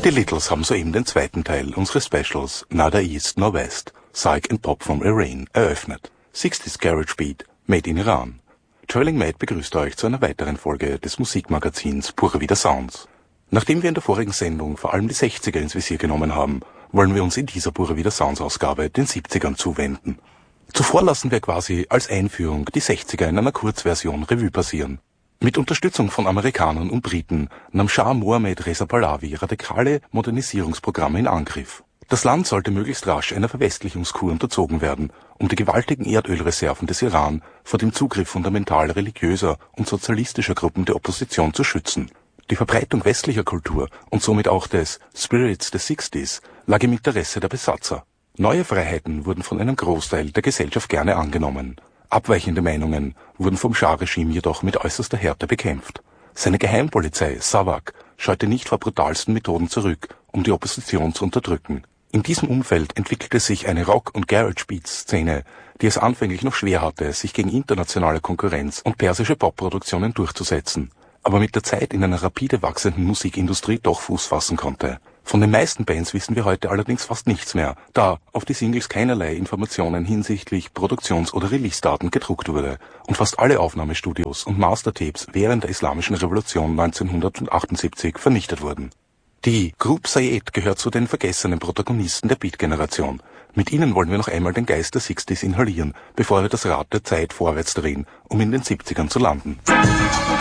Die Littles haben soeben den zweiten Teil unseres Specials Neither East nor West, Psych and Pop from Iran eröffnet. 60s Garage Beat, made in Iran. Trailing Mad begrüßt euch zu einer weiteren Folge des Musikmagazins Pure Vida Sounds. Nachdem wir in der vorigen Sendung vor allem die 60er ins Visier genommen haben, wollen wir uns in dieser Pure Vida Sounds Ausgabe den 70ern zuwenden. Zuvor lassen wir quasi als Einführung die 60er in einer Kurzversion Revue passieren. Mit Unterstützung von Amerikanern und Briten nahm Schah Mohammed Reza Pahlavi radikale Modernisierungsprogramme in Angriff. Das Land sollte möglichst rasch einer Verwestlichungskur unterzogen werden, um die gewaltigen Erdölreserven des Iran vor dem Zugriff fundamental religiöser und sozialistischer Gruppen der Opposition zu schützen. Die Verbreitung westlicher Kultur und somit auch des Spirits des 60s lag im Interesse der Besatzer. Neue Freiheiten wurden von einem Großteil der Gesellschaft gerne angenommen. Abweichende Meinungen wurden vom Schah-Regime jedoch mit äußerster Härte bekämpft. Seine Geheimpolizei, SAVAK, scheute nicht vor brutalsten Methoden zurück, um die Opposition zu unterdrücken. In diesem Umfeld entwickelte sich eine Rock- und Garage-Beat-Szene, die es anfänglich noch schwer hatte, sich gegen internationale Konkurrenz und persische Popproduktionen durchzusetzen, aber mit der Zeit in einer rapide wachsenden Musikindustrie doch Fuß fassen konnte. Von den meisten Bands wissen wir heute allerdings fast nichts mehr, da auf die Singles keinerlei Informationen hinsichtlich Produktions- oder Release-Daten gedruckt wurde und fast alle Aufnahmestudios und Mastertapes während der Islamischen Revolution 1978 vernichtet wurden. Die Group Sayed gehört zu den vergessenen Protagonisten der Beat-Generation. Mit ihnen wollen wir noch einmal den Geist der 60s inhalieren, bevor wir das Rad der Zeit vorwärts drehen, um in den 70ern zu landen.